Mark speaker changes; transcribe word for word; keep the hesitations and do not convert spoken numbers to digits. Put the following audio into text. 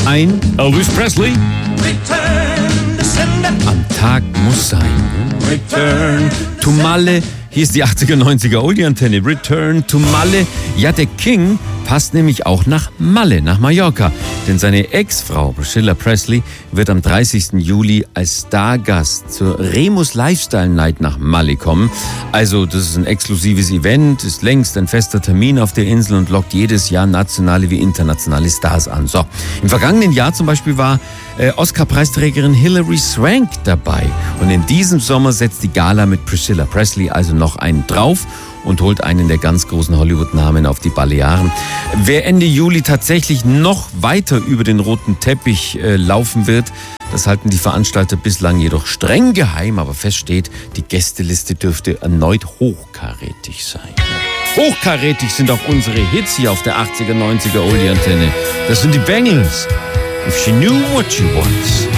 Speaker 1: ein Elvis Presley. Am Tag muss sein. Return to Malle. Hier ist die achtziger, neunziger Oldie-Antenne. Return to Malle. Ja, der King passt nämlich auch nach Malle, nach Mallorca. Denn seine Ex-Frau Priscilla Presley wird am dreißigsten Juli als Stargast zur Remus Lifestyle Night nach Malle kommen. Also das ist ein exklusives Event, ist längst ein fester Termin auf der Insel und lockt jedes Jahr nationale wie internationale Stars an. So, im vergangenen Jahr zum Beispiel war äh, Oscar-Preisträgerin Hilary Swank dabei. Und in diesem Sommer setzt die Gala mit Priscilla Presley also noch einen drauf und holt einen der ganz großen Hollywood-Namen auf die Balearen. Wer Ende Juli tatsächlich noch weiter über den roten Teppich äh, laufen wird, das halten die Veranstalter bislang jedoch streng geheim, aber fest steht, die Gästeliste dürfte erneut hochkarätig sein. Hochkarätig sind auch unsere Hits hier auf der achtziger, neunziger Oldie-Antenne. Das sind die Bangles. If she knew what she wants.